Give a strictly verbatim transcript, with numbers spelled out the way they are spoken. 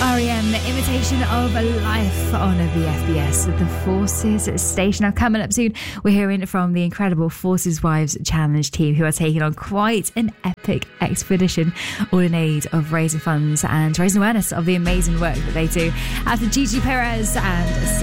R E M, Imitation of Life on V F B S, the Forces station. Now, coming up soon, we're hearing from the incredible Forces Wives Challenge team, who are taking on quite an epic expedition, all in aid of raising funds and raising awareness of the amazing work that they do. After Gigi Perez and